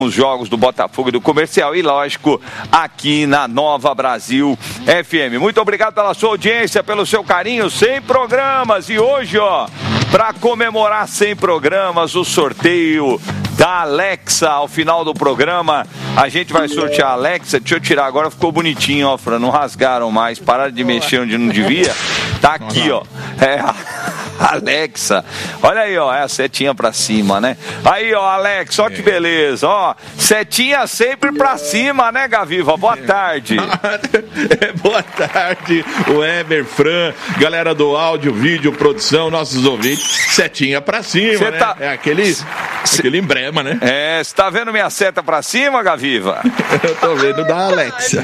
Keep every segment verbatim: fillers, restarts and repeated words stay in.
os jogos do Botafogo e do Comercial e, lógico, aqui na Nova Brasil F M. Muito obrigado pela sua audiência, pelo seu carinho, cem programas. E hoje, ó, para comemorar cem programas, o sorteio da Alexa. Ao final do programa, a gente vai sortear a Alexa. Deixa eu tirar agora, ficou bonitinho, ó, Fran, não rasgaram mais, pararam de mexer onde não devia. Tá aqui, ó, é a Alexa. Olha aí, ó, é a setinha pra cima, né? Aí, ó, Alexa, ó que beleza, ó, setinha sempre pra cima, né, Gaviva? Boa tarde. Boa tarde, o Eber, Fran, galera do áudio, vídeo, produção, nossos ouvintes, setinha pra cima, Cê né? Tá... É aquele, Cê... aquele emblema, né? É, você tá vendo minha seta pra cima, Gaviva? Eu tô vendo da Alexa.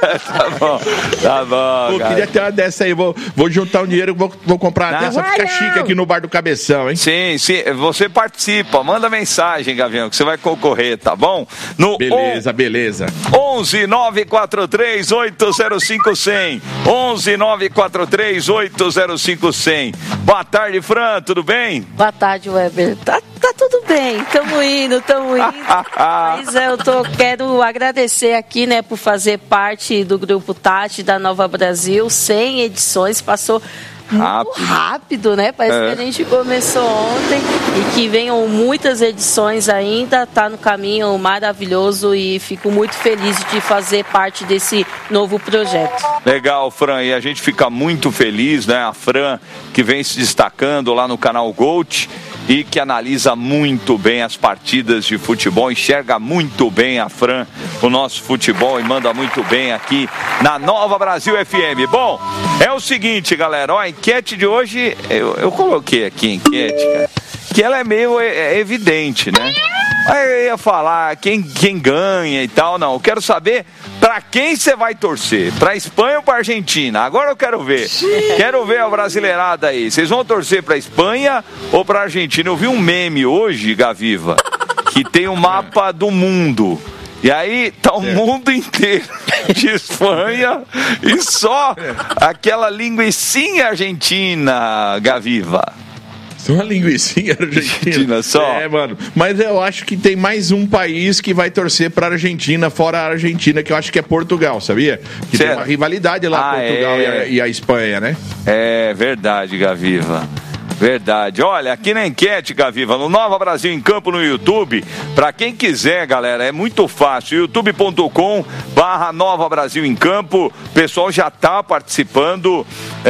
Tá bom, tá bom. Eu queria ter uma dessa aí, vou, vou juntar o um dinheiro, vou, vou comprar uma dessa, fica chique aqui no Bar do Cabeção, hein? Sim, sim, você participa, manda mensagem, Gavião, que você vai concorrer, tá bom? No beleza, on... beleza. onze nove quatro três oito zero cinco zero zero. onze nove quatro três oito zero cinco zero zero. Boa tarde, Fran, tudo bem? Boa tarde, Weber. Tá, tá tudo bem, tamo indo, tamo indo. Mas eu tô, quero agradecer aqui, né, por fazer parte do Grupo Tati da Nova Brasil. cem edições, passou muito rápido, rápido né? Parece é. que a gente começou ontem e que venham muitas edições ainda, tá no caminho maravilhoso e fico muito feliz de fazer parte desse novo projeto. Legal, Fran, e a gente fica muito feliz, né? A Fran que vem se destacando lá no canal Gold e que analisa muito bem as partidas de futebol, enxerga muito bem a Fran, o nosso futebol, e manda muito bem aqui na Nova Brasil F M. Bom, é o seguinte, galera, ó, a enquete de hoje, eu, eu coloquei aqui a enquete, cara, que ela é meio é, é evidente, né? Aí eu ia falar quem, quem ganha e tal, não, eu quero saber pra quem você vai torcer, pra Espanha ou pra Argentina? Agora eu quero ver, quero ver a brasileirada aí, vocês vão torcer pra Espanha ou pra Argentina? Eu vi um meme hoje, Gaviva, que tem um mapa do mundo, e aí tá o mundo inteiro de Espanha e só aquela linguicinha argentina, Gaviva. Só uma linguicinha argentina. Só. É, mano. Mas eu acho que tem mais um país que vai torcer pra Argentina, fora a Argentina, que eu acho que é Portugal, sabia? Que certo. Tem uma rivalidade lá, ah, Portugal é... e, a, e a Espanha, né? É verdade, Gaviva. Verdade. Olha, aqui na enquete, Gaviva, no Nova Brasil em Campo no YouTube, pra quem quiser, galera, é muito fácil, youtube ponto com barra Nova Brasil em Campo, o pessoal já tá participando,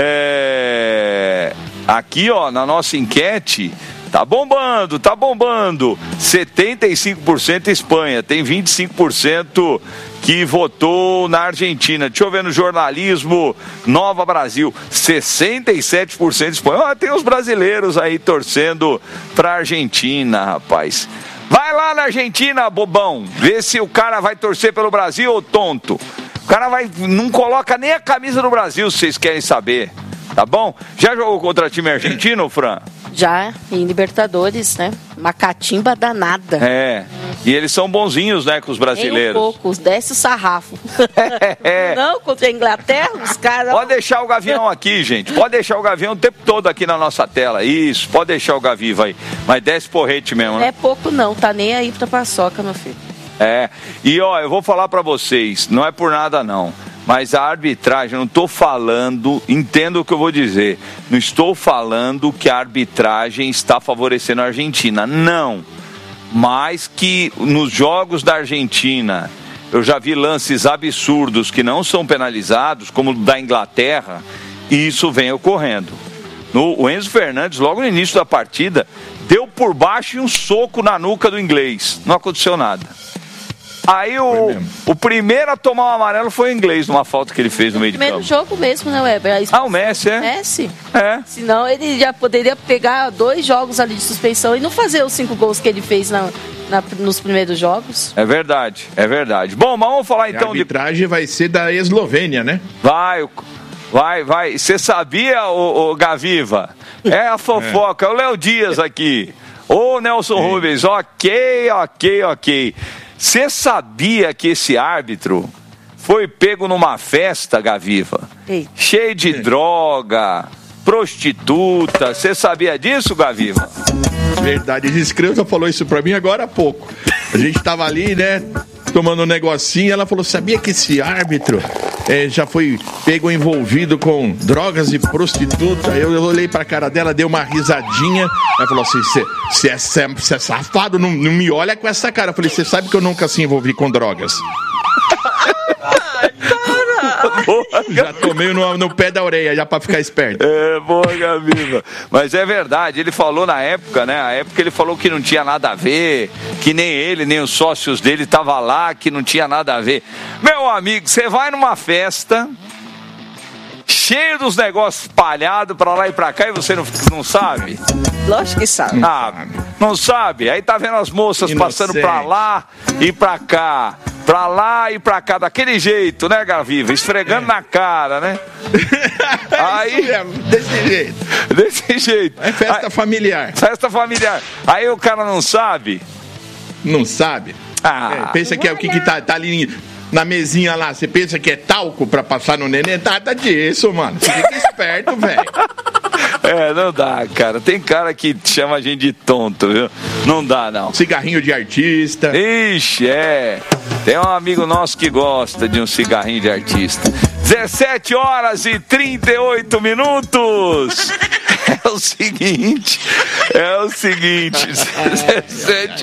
é... aqui, ó, na nossa enquete, tá bombando, tá bombando, setenta e cinco por cento Espanha, tem vinte e cinco por cento que votou na Argentina. Deixa eu ver no jornalismo, Nova Brasil, sessenta e sete por cento Espanha. Ah, tem os brasileiros aí torcendo pra Argentina, rapaz. Vai lá na Argentina, bobão, vê se o cara vai torcer pelo Brasil ou tonto. O cara vai, não coloca nem a camisa do Brasil, se vocês querem saber. Tá bom? Já jogou contra time argentino, Fran? Já, em Libertadores, né? Uma catimba danada. É, e eles são bonzinhos, né, com os brasileiros. Nem um pouco, desce o sarrafo. É. Não, contra a Inglaterra, os caras... Pode deixar o Gavião aqui, gente. Pode deixar o Gavião o tempo todo aqui na nossa tela. Isso, pode deixar o Gaviva aí. Mas desce porrete mesmo, né? Não é pouco não, tá nem aí pra paçoca, meu filho. É, e ó, eu vou falar pra vocês, não é por nada não. Mas a arbitragem, eu não estou falando, entenda o que eu vou dizer, não estou falando que a arbitragem está favorecendo a Argentina, não. Mas que nos jogos da Argentina, eu já vi lances absurdos que não são penalizados, como o da Inglaterra, e isso vem ocorrendo. No, o Enzo Fernandes, logo no início da partida, deu por baixo e um soco na nuca do inglês, não aconteceu nada. Aí o, o primeiro a tomar o amarelo foi o inglês, numa falta que ele fez no meio de campo. Primeiro jogo mesmo, né, Weber? Ah, o Messi, é? Messi. É. Senão ele já poderia pegar dois jogos ali de suspensão e não fazer os cinco gols que ele fez na, na, nos primeiros jogos. É verdade, é verdade. Bom, mas vamos falar então... A arbitragem de... vai ser da Eslovênia, né? Vai, vai, vai. Você sabia, o, o Gaviva? É a fofoca, é o Léo Dias aqui. Ô, Nelson é. Rubens, ok, ok, ok. Você sabia que esse árbitro foi pego numa festa, Gaviva? Ei. Cheio de droga, prostituta. Você sabia disso, Gaviva? Verdade, esse inscrito falou isso pra mim agora há pouco. A gente tava ali, né, tomando um negocinho, ela falou, sabia que esse árbitro é, já foi pego envolvido com drogas e prostituta? Eu, eu olhei pra cara dela, dei uma risadinha, ela falou assim, você é, é safado, não, não me olha com essa cara. Eu falei, você sabe que eu nunca se envolvi com drogas. Boa, já tomei no, no pé da orelha, já pra ficar esperto. É, boa, Gabiva. Mas é verdade, ele falou na época, né? A época ele falou que não tinha nada a ver, que nem ele, nem os sócios dele estavam lá, que não tinha nada a ver. Meu amigo, você vai numa festa cheio dos negócios espalhados pra lá e pra cá e você não, não sabe? Lógico que sabe. Ah, não sabe? Aí tá vendo as moças Inocente. Passando pra lá e pra cá. Pra lá e pra cá, daquele jeito, né, Gaviva? Esfregando é. na cara, né? Aí, mesmo, desse jeito. Desse jeito. É festa Aí, familiar. Festa familiar. Aí o cara não sabe? Não sabe? Ah, é, pensa que é o que, que tá, tá ali na mesinha lá. Você pensa que é talco pra passar no neném? Nada disso, mano. Você fica esperto, velho. É, não dá, cara. Tem cara que chama a gente de tonto, viu? Não dá, não. Cigarrinho de artista. Ixi, é. Tem um amigo nosso que gosta de um cigarrinho de artista. dezessete horas e trinta e oito minutos. É o seguinte, é o seguinte. dezessete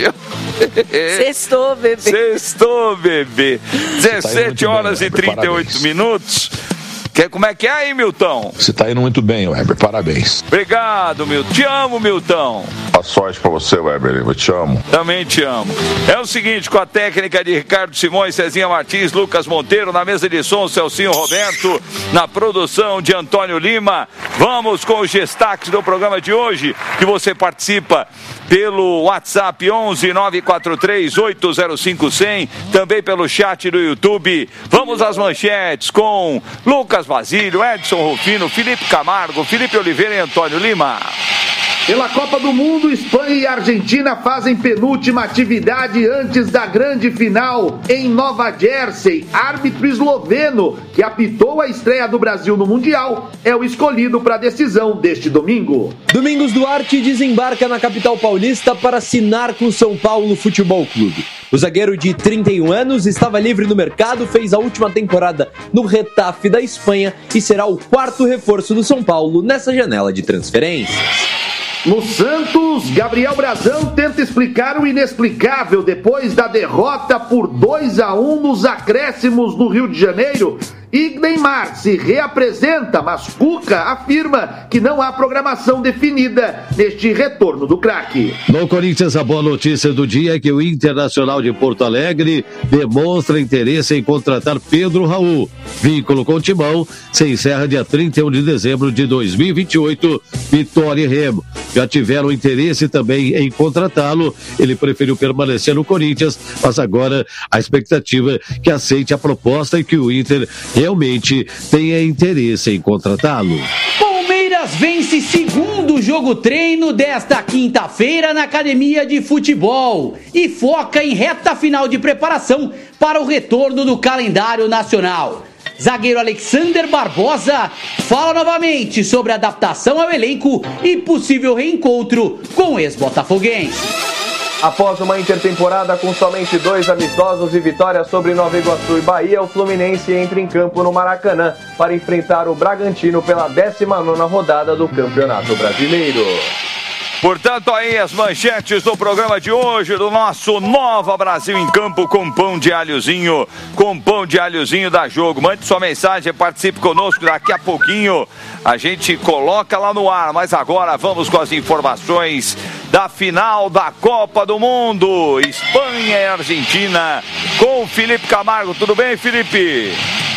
Sextou, bebê. Sextou, bebê. dezessete horas e trinta e oito minutos. Como é que é aí, Milton? Você tá indo muito bem, Weber, parabéns. Obrigado, Milton. Te amo, Milton. A sorte pra você, Weber, eu te amo. Também te amo. É o seguinte, com a técnica de Ricardo Simões, Cezinha Martins, Lucas Monteiro, na mesa de som, Celcinho Roberto, na produção de Antônio Lima, vamos com os destaques do programa de hoje, que você participa pelo WhatsApp onze nove quatro três oito zero cinco cem, também pelo chat do YouTube. Vamos às manchetes com Lucas Basílio, Edson Rufino, Felipe Camargo, Felipe Oliveira e Antônio Lima. Pela Copa do Mundo, Espanha e Argentina fazem penúltima atividade antes da grande final em Nova Jersey. Árbitro esloveno que apitou a estreia do Brasil no Mundial é o escolhido para a decisão deste domingo. Domingos Duarte desembarca na capital paulista para assinar com o São Paulo Futebol Clube. O zagueiro de trinta e um anos estava livre no mercado, fez a última temporada no Retafe da Espanha e será o quarto reforço do São Paulo nessa janela de transferências. No Santos, Gabriel Brazão tenta explicar o inexplicável depois da derrota por dois a um nos acréscimos no Rio de Janeiro. E Neymar se reapresenta, mas Cuca afirma que não há programação definida neste retorno do craque. No Corinthians, a boa notícia do dia é que o Internacional de Porto Alegre demonstra interesse em contratar Pedro Raul. Vínculo com o Timão se encerra dia trinta e um de dezembro de dois mil e vinte e oito. Vitória e Remo já tiveram interesse também em contratá-lo. Ele preferiu permanecer no Corinthians, mas agora a expectativa é que aceite a proposta e que o Inter realmente tenha interesse em contratá-lo. Palmeiras vence segundo jogo treino desta quinta-feira na academia de futebol e foca em reta final de preparação para o retorno do calendário nacional. Zagueiro Alexander Barbosa fala novamente sobre a adaptação ao elenco e possível reencontro com o ex-botafoguense. Após uma intertemporada com somente dois amistosos e vitórias sobre Nova Iguaçu e Bahia, o Fluminense entra em campo no Maracanã para enfrentar o Bragantino pela décima nona rodada do Campeonato Brasileiro. Portanto, aí as manchetes do programa de hoje, do nosso Nova Brasil em Campo com pão de alhozinho, com pão de alhozinho da Jogo. Mande sua mensagem, participe conosco, daqui a pouquinho a gente coloca lá no ar, mas agora vamos com as informações da final da Copa do Mundo, Espanha e Argentina, com o Felipe Camargo. Tudo bem, Felipe?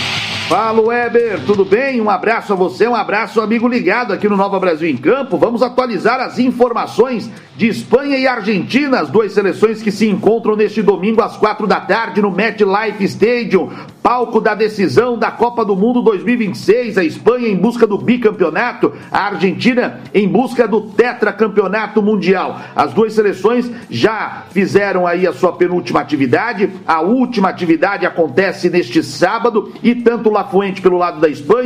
Fala, Weber, tudo bem? Um abraço a você, um abraço, amigo ligado aqui no Nova Brasil em Campo. Vamos atualizar as informações de Espanha e Argentina, as duas seleções que se encontram neste domingo às quatro da tarde no MetLife Stadium, palco da decisão da Copa do Mundo dois mil e vinte e seis, a Espanha em busca do bicampeonato, a Argentina em busca do tetracampeonato mundial. As duas seleções já fizeram aí a sua penúltima atividade, a última atividade acontece neste sábado e tanto La Fuente pelo lado da Espanha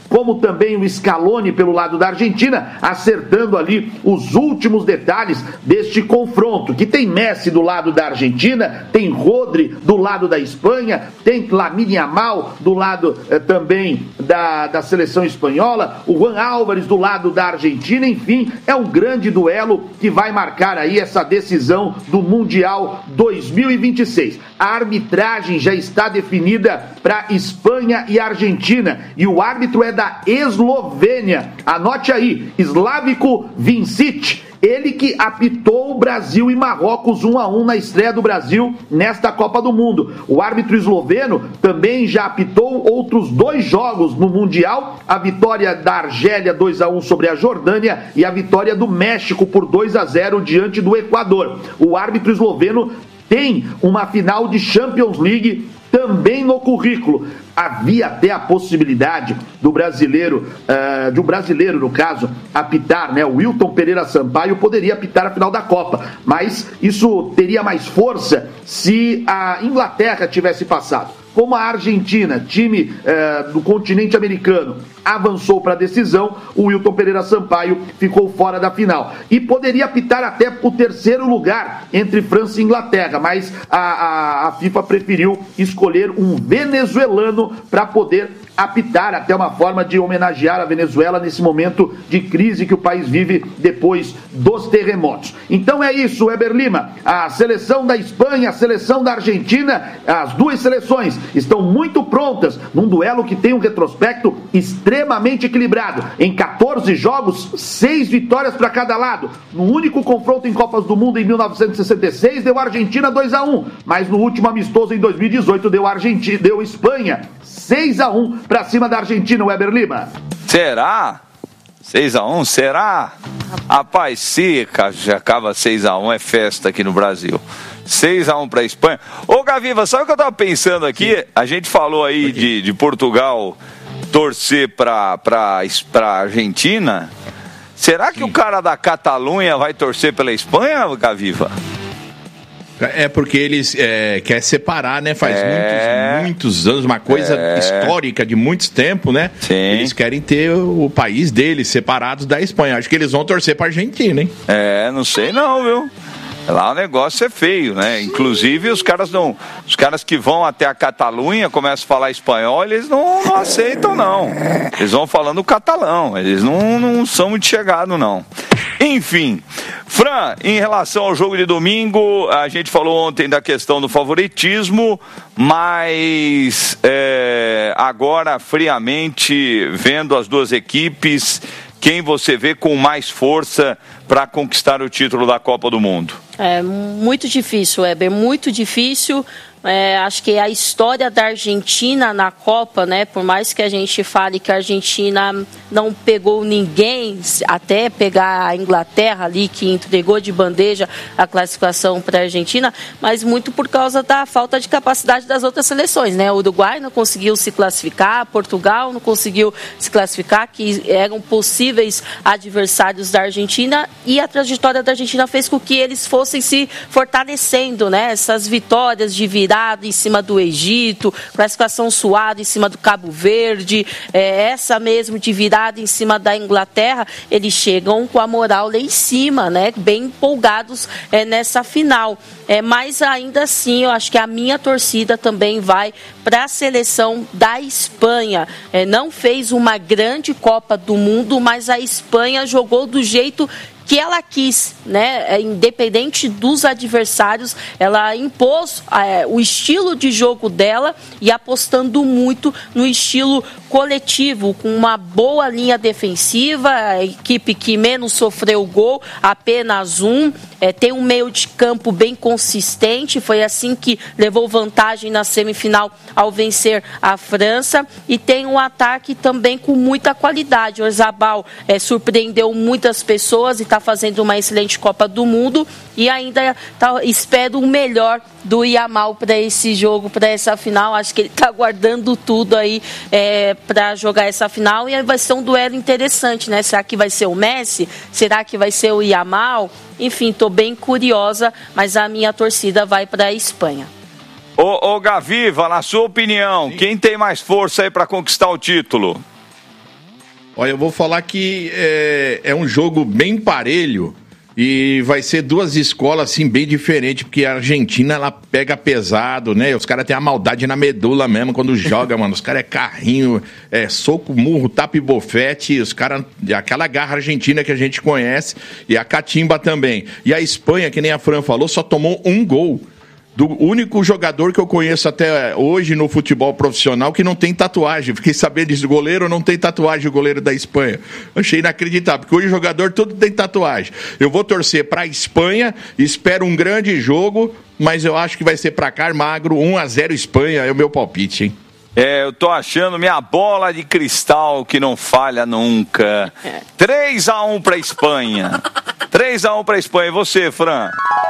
como também o Scaloni pelo lado da Argentina, acertando ali os últimos detalhes deste confronto, que tem Messi do lado da Argentina, tem Rodri do lado da Espanha, tem Lamine Yamal do lado eh, também da, da seleção espanhola, o Juan Álvares do lado da Argentina, enfim, é um grande duelo que vai marcar aí essa decisão do Mundial dois mil e vinte e seis. A arbitragem já está definida para Espanha e Argentina, e o árbitro é da Eslovênia. Anote aí, Slavko Vincic, ele que apitou o Brasil e Marrocos um a um na estreia do Brasil nesta Copa do Mundo. O árbitro esloveno também já apitou outros dois jogos no Mundial, a vitória da Argélia dois a um sobre a Jordânia e a vitória do México por dois a zero diante do Equador. O árbitro esloveno tem uma final de Champions League também no currículo. Havia até a possibilidade do brasileiro, uh, de um brasileiro, no caso, apitar, né? O Wilton Pereira Sampaio poderia apitar a final da Copa, mas isso teria mais força se a Inglaterra tivesse passado. Como a Argentina, time uh, do continente americano, avançou para a decisão, o Wilton Pereira Sampaio ficou fora da final. E poderia apitar até o terceiro lugar entre França e Inglaterra, mas a, a, a FIFA preferiu escolher um venezuelano para poder apitar, até uma forma de homenagear a Venezuela nesse momento de crise que o país vive depois dos terremotos. Então é isso, Weber Lima. A seleção da Espanha, a seleção da Argentina, as duas seleções estão muito prontas num duelo que tem um retrospecto extremamente equilibrado. Em catorze jogos, seis vitórias para cada lado. No único confronto em Copas do Mundo em mil novecentos e sessenta e seis, deu Argentina dois a um, mas no último amistoso em dois mil e dezoito deu Argentina, deu Espanha seis a um para cima da Argentina, Weber Lima. Será? seis a um, será? Rapaz, se já acaba seis a um, é festa aqui no Brasil. seis a um para a Espanha. Ô, Gaviva, sabe o que eu estava pensando aqui? Sim. A gente falou aí de, de Portugal torcer para a Argentina. Será que Sim. o cara da Catalunha vai torcer pela Espanha, Gaviva? É porque eles é, querem separar, né? Faz é, muitos, muitos anos, uma coisa é, histórica de muitos tempos, né? Sim. Eles querem ter o, o país deles separados da Espanha. Acho que eles vão torcer pra Argentina, hein? É, não sei não, viu? Lá o negócio é feio, né? Inclusive os caras não, os caras que vão até a Catalunha começam a falar espanhol, eles não, não aceitam não. Eles vão falando catalão, eles não, não são muito chegados não. Enfim, Fran, em relação ao jogo de domingo, a gente falou ontem da questão do favoritismo, mas é, agora friamente vendo as duas equipes, quem você vê com mais força para conquistar o título da Copa do Mundo? É muito difícil, Weber, muito difícil. É, acho que a história da Argentina na Copa, né, por mais que a gente fale que a Argentina não pegou ninguém, até pegar a Inglaterra ali, que entregou de bandeja a classificação para a Argentina, mas muito por causa da falta de capacidade das outras seleções, né? O Uruguai não conseguiu se classificar, Portugal não conseguiu se classificar, que eram possíveis adversários da Argentina, e a trajetória da Argentina fez com que eles fossem se fortalecendo, né? Essas vitórias de virada em cima do Egito, classificação suada em cima do Cabo Verde, é, essa mesmo de virada em cima da Inglaterra, eles chegam com a moral lá em cima, né? Bem empolgados é, nessa final. É, mas ainda assim, eu acho que a minha torcida também vai para a seleção da Espanha. É, não fez uma grande Copa do Mundo, mas a Espanha jogou do jeito que ela quis, né? Independente dos adversários, ela impôs é, o estilo de jogo dela e apostando muito no estilo coletivo, com uma boa linha defensiva, a equipe que menos sofreu gol, apenas um, é, tem um meio de campo bem consistente, foi assim que levou vantagem na semifinal ao vencer a França, e tem um ataque também com muita qualidade. O Oyarzabal é, surpreendeu muitas pessoas e está fazendo uma excelente Copa do Mundo, e ainda tá, espero o melhor do Yamal para esse jogo, para essa final. Acho que ele está guardando tudo aí é, para jogar essa final, e vai ser um duelo interessante, né? Será que vai ser o Messi? Será que vai ser o Yamal? Enfim, estou bem curiosa, mas a minha torcida vai para a Espanha. Ô, ô Gaviva, na sua opinião, Sim. quem tem mais força aí para conquistar o título? Olha, eu vou falar que é, é um jogo bem parelho e vai ser duas escolas assim bem diferentes, porque a Argentina ela pega pesado, né? Os caras têm a maldade na medula mesmo quando joga, mano. Os caras é carrinho, é soco, murro, tapa e bofete, os caras, aquela garra argentina que a gente conhece, e a catimba também. E a Espanha, que nem a Fran falou, só tomou um gol do único jogador que eu conheço até hoje no futebol profissional que não tem tatuagem. Fiquei sabendo disso, o goleiro não tem tatuagem, o goleiro da Espanha. Achei inacreditável, porque hoje o jogador todo tem tatuagem. Eu vou torcer para a Espanha, espero um grande jogo, mas eu acho que vai ser para cá magro, um a zero Espanha, é o meu palpite, hein? É, eu tô achando minha bola de cristal que não falha nunca. três a um pra Espanha. três a um pra Espanha. E você, Fran?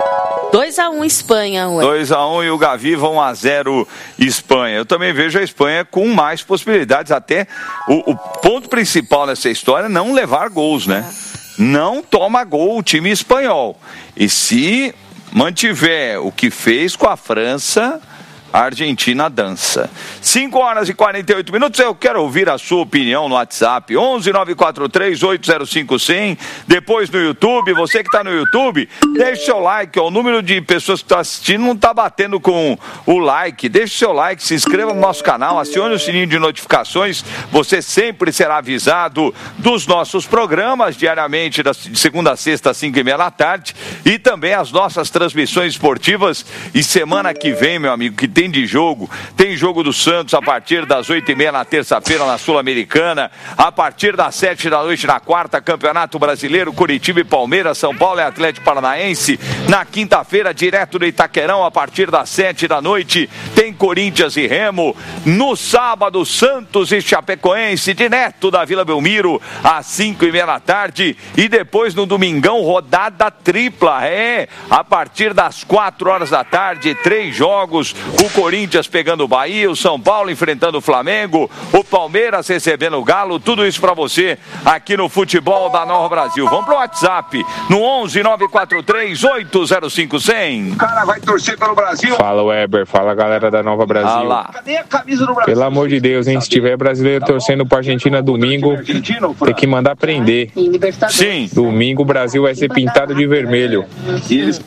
dois a um Espanha, ué. dois a um e o Gaviva um a zero Espanha. Eu também vejo a Espanha com mais possibilidades. Até o, o ponto principal nessa história é não levar gols, né? Não toma gol o time espanhol. E se mantiver o que fez com a França, a Argentina dança. cinco horas e quarenta e oito minutos. Eu quero ouvir a sua opinião no WhatsApp. onze nove quatro três oito zero cinco zero zero. Depois no YouTube. Você que está no YouTube, deixe seu like. O número de pessoas que estão assistindo não está batendo com o like. Deixe seu like, se inscreva no nosso canal, acione o sininho de notificações. Você sempre será avisado dos nossos programas diariamente, de segunda a sexta, às cinco e meia da tarde. E também as nossas transmissões esportivas. E semana que vem, meu amigo, que tem Tem de jogo, tem jogo do Santos a partir das oito e meia na terça-feira na Sul-Americana, a partir das sete da noite na quarta, Campeonato Brasileiro, Curitiba e Palmeiras, São Paulo e Atlético Paranaense, na quinta-feira, direto do Itaquerão, a partir das sete da noite, tem Corinthians e Remo, no sábado, Santos e Chapecoense, direto da Vila Belmiro, às cinco e meia da tarde, e depois no domingão, rodada tripla, é, a partir das quatro horas da tarde, três jogos, o Corinthians pegando o Bahia, o São Paulo enfrentando o Flamengo, o Palmeiras recebendo o Galo, tudo isso pra você aqui no Futebol da Nova Brasil. Vamos pro WhatsApp, no onze nove quatro três oito zero cinco zero zero. O cara vai torcer pelo Brasil. Fala, Weber, fala, galera da Nova Brasil. Ah lá. Cadê a camisa do Brasil? Pelo amor de Deus, hein, se tiver brasileiro torcendo pra Argentina domingo, tem que mandar prender. Sim. Domingo o Brasil vai ser pintado de vermelho. Eles...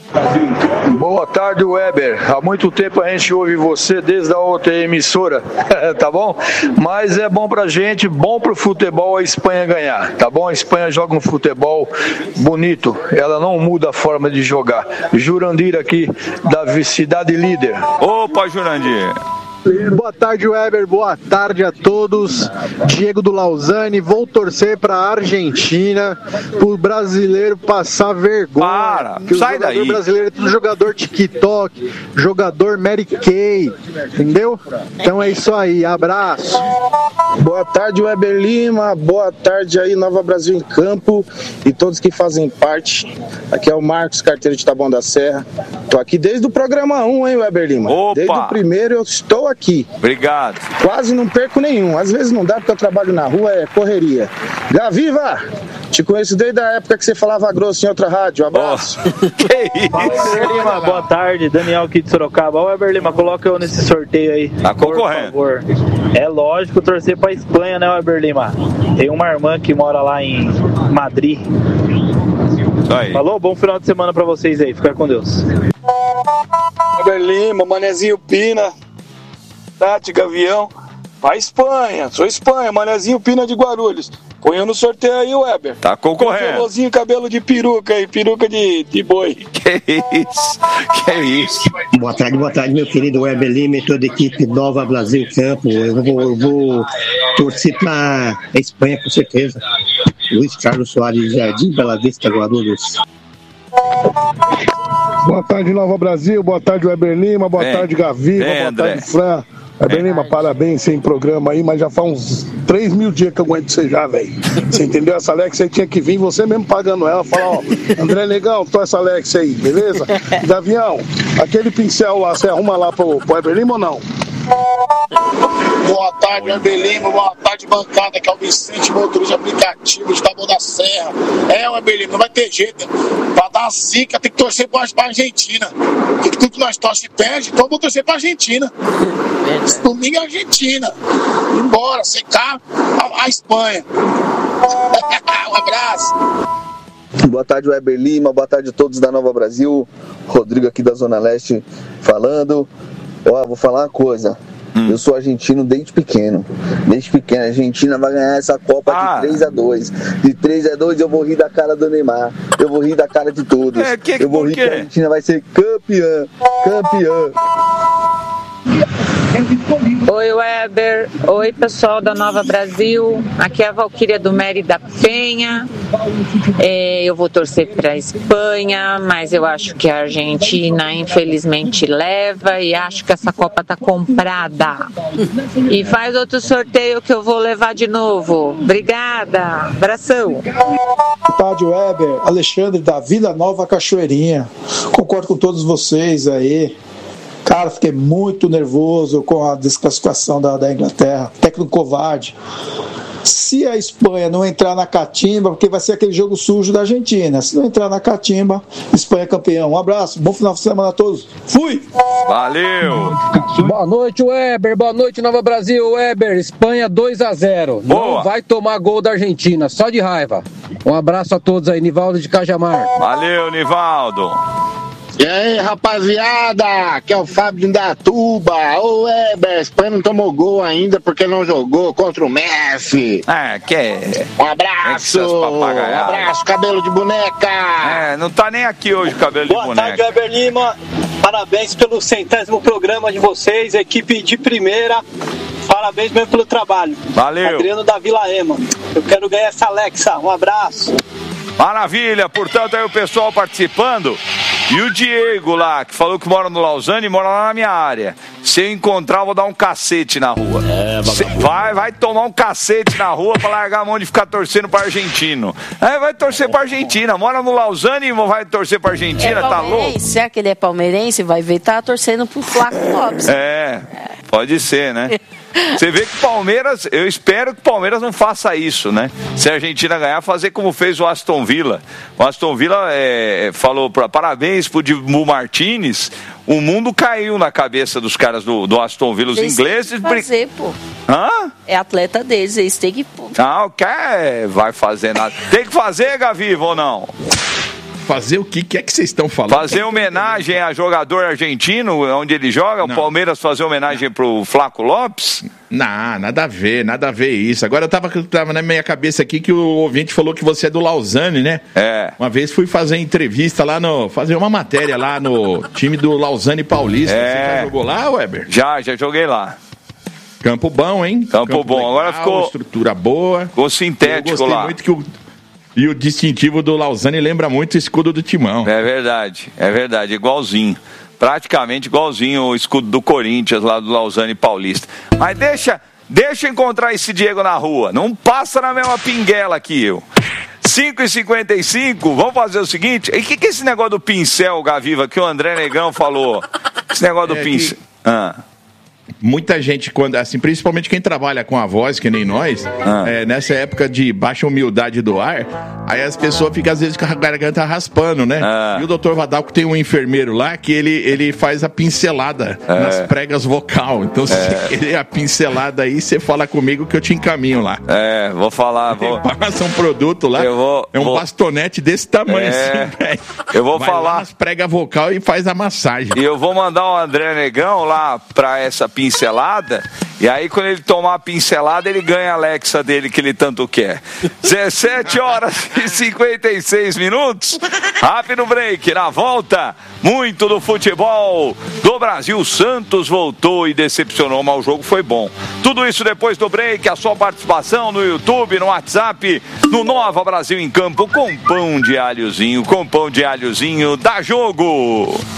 Boa tarde, Weber. Há muito tempo a gente ouve você desde a outra emissora, tá bom? Mas é bom pra gente, bom pro futebol a Espanha ganhar, tá bom? A Espanha joga um futebol bonito, ela não muda a forma de jogar. Jurandir aqui da cidade líder. Opa, Jurandir. Boa tarde, Weber. Boa tarde a todos. Diego do Lausanne. Vou torcer para a Argentina, pro brasileiro passar vergonha. Para, que sai o daí. O brasileiro é tudo jogador TikTok, jogador Mary Kay, entendeu? Então é isso aí. Abraço. Boa tarde, Weber Lima. Boa tarde aí, Nova Brasil em Campo e todos que fazem parte. Aqui é o Marcos, carteiro de Taboão da Serra. Tô aqui desde o programa um, hein, Weber Lima? Opa. Desde o primeiro eu estou aqui. Aqui. Obrigado. Quase não perco nenhum. Às vezes não dá porque eu trabalho na rua, é correria. Gaviva, te conheço desde a época que você falava grosso em outra rádio. Abraço. Oh, que isso? Weber Lima, boa tarde. Daniel aqui de Sorocaba. Ó, Weber Lima, coloca eu nesse sorteio aí. Tá concorrendo. Por favor. É lógico torcer pra Espanha, né, Weber Lima? Tem uma irmã que mora lá em Madrid. Aí. Falou? Bom final de semana pra vocês aí. Fica com Deus. Weber Lima, Manezinho Pina, Tati Gavião, vai Espanha, sou Espanha, Manezinho Pina de Guarulhos. Põe no sorteio aí, Weber. Tá concorrendo. Velozinho, cabelo de peruca aí, peruca de, de boi. Que isso? Que isso? Boa tarde, boa tarde, meu querido Weber Lima e toda a equipe Nova Brasil Campo. Eu vou, eu vou torcer pra Espanha, com certeza. Luiz Carlos Soares, Jardim Bela Vista, Guarulhos. Boa tarde, Nova Brasil. Boa tarde, Weber Lima. Boa Vem. tarde, Gaviva. Vem, Boa André. tarde, Fran. Weber Lima, parabéns sem programa aí, mas já faz uns três mil dias que eu aguento você já, velho. Você entendeu? Essa Alex aí tinha que vir, você mesmo pagando ela, falar, ó, André Legal, tô essa Alex aí, beleza? Gavião, aquele pincel lá, você arruma lá pro, pro Weber Lima ou não? Boa tarde, Weber Lima. Boa tarde, bancada, que é o Vicente, motorista aplicativo de Taboão da Serra. É, Weber Lima, não vai ter jeito. Pra dar zica, tem que torcer pra, pra Argentina. Porque tudo que nós torcemos perde, então vou torcer pra Argentina. Esse domingo é Argentina. Embora, secar a, a Espanha. Um abraço. Boa tarde, Weber Lima. Boa tarde a todos da Nova Brasil. Rodrigo aqui da Zona Leste falando. Ó, vou falar uma coisa. Hum. Eu sou argentino desde pequeno. Desde pequeno. A Argentina vai ganhar essa Copa ah. de três a dois. De três a dois eu vou rir da cara do Neymar. Eu vou rir da cara de todos. É, que, eu vou rir que a Argentina vai ser campeã. Campeã. Oi, Weber. Oi, pessoal da Nova Brasil. Aqui é a Valquíria do Mérida Penha. É, eu vou torcer para a Espanha, mas eu acho que a Argentina infelizmente leva e acho que essa Copa tá comprada. E faz outro sorteio que eu vou levar de novo. Obrigada. Abração. Boa tarde, Weber. Alexandre da Vila Nova Cachoeirinha. Concordo com todos vocês aí. Cara, fiquei muito nervoso com a desclassificação da, da Inglaterra. Técnico covarde. Se a Espanha não entrar na catimba, porque vai ser aquele jogo sujo da Argentina. Se não entrar na catimba, Espanha é campeão. Um abraço, bom final de semana a todos. Fui! Valeu! Boa noite, Weber. Boa noite, Nova Brasil. Weber, Espanha dois a zero. Boa. Não vai tomar gol da Argentina, só de raiva. Um abraço a todos aí, Nivaldo de Cajamar. Valeu, Nivaldo. E aí, rapaziada, que é o Fábio de Indatuba. Ô, Weber, a Espanha não tomou gol ainda porque não jogou contra o Messi. É, que é... Um abraço, um abraço, cabelo de boneca. É, não tá nem aqui hoje o cabelo Boa de boneca. Boa tarde, Weber Lima. Parabéns pelo centésimo programa de vocês, equipe de primeira. Parabéns mesmo pelo trabalho. Valeu. Adriano da Vila Ema. Eu quero ganhar essa Alexa. Um abraço. Maravilha, portanto aí o pessoal participando. E o Diego lá, que falou que mora no Lausanne, mora lá na minha área. Se eu encontrar, eu vou dar um cacete na rua. É, vai, vai tomar um cacete na rua pra largar a mão de ficar torcendo pra argentino. É, vai torcer pra Argentina. Mora no Lausanne e vai torcer pra Argentina, é tá louco? Se que ele é palmeirense, vai ver, tá torcendo pro Flaco Lopes. É, pode ser, né? Você vê que o Palmeiras, eu espero que o Palmeiras não faça isso, né? Se a Argentina ganhar, fazer como fez o Aston Villa. O Aston Villa é, falou pra, parabéns pro Dibu Martínez. O mundo caiu na cabeça dos caras do, do Aston Villa, os eles ingleses. Tem que fazer, pô. Hã? É atleta deles, eles têm que... Não, quer, vai fazer nada. Tem que fazer, Gaviva, ou não? Fazer o que, que é que vocês estão falando? Fazer homenagem a jogador argentino, onde ele joga, não. O Palmeiras fazer homenagem não. pro Flaco Lopes? Não, nada a ver, nada a ver isso. Agora eu tava, tava na minha cabeça aqui que o ouvinte falou que você é do Lausanne, né? É. Uma vez fui fazer entrevista lá no... fazer uma matéria lá no time do Lausanne Paulista. É. Você já jogou lá, Weber? Já, já joguei lá. Campo bom, hein? Campo, Campo bom. Legal, agora ficou... estrutura boa. Ficou sintético eu gostei lá. muito que o... E o distintivo do Lausanne lembra muito o escudo do Timão. É verdade, é verdade, igualzinho. Praticamente igualzinho o escudo do Corinthians lá do Lausanne Paulista. Mas deixa, deixa eu encontrar esse Diego na rua. Não passa na mesma pinguela que eu. cinco e cinquenta e cinco, vamos fazer o seguinte. E o que, que é esse negócio do pincel, Gaviva, que o André Negão falou? Esse negócio do é pincel... Que... Ah. Muita gente, quando, assim, principalmente quem trabalha com a voz, que nem nós, ah. é, nessa época de baixa humildade do ar, aí as pessoas ficam às vezes com a garganta raspando, né? Ah. E o doutor Vadalco tem um enfermeiro lá que ele, ele faz a pincelada é. nas pregas vocal. Então, se é. você querer a pincelada aí, você fala comigo que eu te encaminho lá. É, vou falar. Vou... Passa um produto lá, vou, é um vou... bastonete desse tamanho é. assim, velho. Eu vou Vai falar. Lá nas pregas vocal e faz a massagem. E eu vou mandar o André Negão lá pra essa pincelada, e aí quando ele tomar a pincelada ele ganha a Alexa dele que ele tanto quer. dezessete horas e cinquenta e seis minutos, rápido break, na volta muito do futebol do Brasil. Santos voltou e decepcionou, mas o jogo foi bom. Tudo isso depois do break, a sua participação no YouTube, no WhatsApp, no Nova Brasil em Campo, com pão de alhozinho, com pão de alhozinho, dá jogo!